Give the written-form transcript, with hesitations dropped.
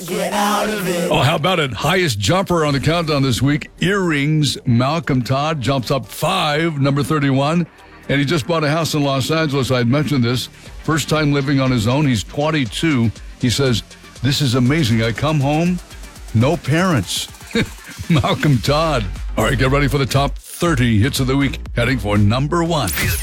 get out of it. Oh, how about it? Highest jumper on the countdown this week, Earrings. Malcolm Todd jumps up 5, number 31. And he just bought a house in Los Angeles. I had mentioned this. First time living on his own. He's 22. He says, this is amazing. I come home, no parents. Malcolm Todd. All right, get ready for the top 30 hits of the week, heading for number 1.